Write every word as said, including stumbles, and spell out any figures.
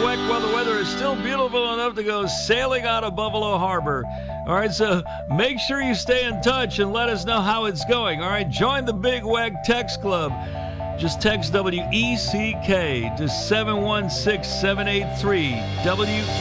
bivouac while the weather is still beautiful enough to go sailing out of Buffalo Harbor. All right, so make sure you stay in touch and let us know how it's going. All right, join the Big Wag Text Club. Just text W E C K to seven one six seven eight three. W